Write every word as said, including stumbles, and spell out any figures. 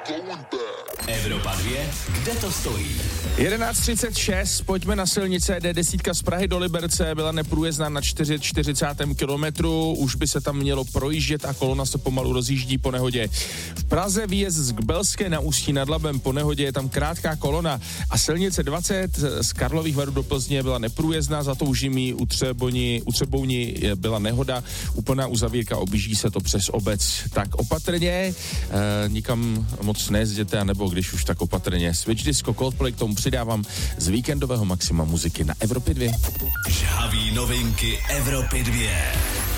Evropa dvě, kde to stojí? jedenáct třicet šest, pojďme na silnice. D deset z Prahy do Liberce byla neprůjezdná na čtyřicátém kilometru, už by se tam mělo projíždět a kolona se pomalu rozjíždí po nehodě. V Praze výjezd z Kbelské na Ústí nad Labem, po nehodě je tam krátká kolona a silnice dvacet z Karlových Varů do Plzně byla neprůjezdná, za to u Žimí u Třebouni, u Třebouni byla nehoda, úplná uzavírka, objíždí se to přes obec. Tak opatrně, e, nikam moc nejezděte, nebo když už tak opatrně. Switch Disco, Coldplay, k tomu přidávám z víkendového maxima muziky na Evropě dvě. Žhavý novinky Evropy dvě.